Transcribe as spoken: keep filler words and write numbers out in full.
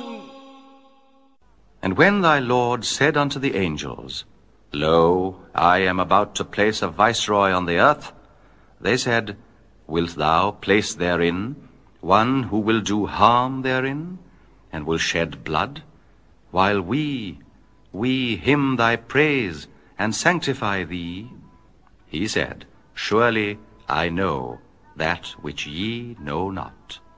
And when thy Lord said unto the angels, Lo, I am about to place a viceroy on the earth, they said, Wilt thou place therein one who will do harm therein, and will shed blood? While we, we hymn thy praise, and sanctify thee. He said, Surely I know that which ye know not.